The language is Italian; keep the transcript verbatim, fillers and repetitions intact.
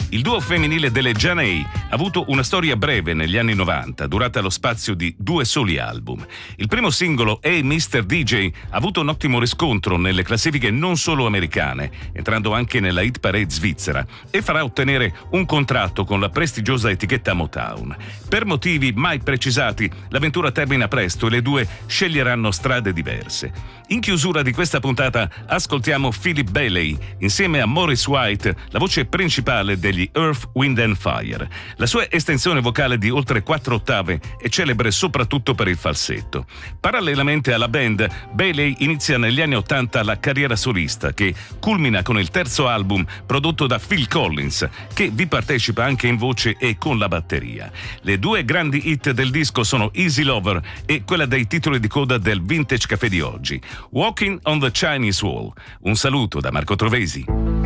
Il duo femminile delle Janey ha avuto una storia breve negli anni novanta, durata lo spazio di due soli album. Il primo singolo, Hey mister D J, ha avuto un ottimo riscontro nelle classifiche non solo americane, entrando anche nella hit parade svizzera, e farà ottenere un contratto con la prestigiosa etichetta Motown. Per motivi mai precisati, l'avventura termina presto e le due sceglieranno strade diverse. In chiusura di questa puntata ascoltiamo Philip Bailey insieme a Maurice White, la voce principale degli Earth, Wind and Fire. La sua estensione vocale di oltre quattro ottave è celebre soprattutto per il falsetto. Parallelamente alla band, Bailey inizia negli anni ottanta la carriera solista, che culmina con il terzo album prodotto da Phil Collins, che vi partecipa anche in voce e con la batteria. Le due grandi hit del disco sono Easy Lover e quella dei titoli di coda del Vintage Caffè di oggi, Walking on the Chinese Wall. Un saluto da Marco Trovesi.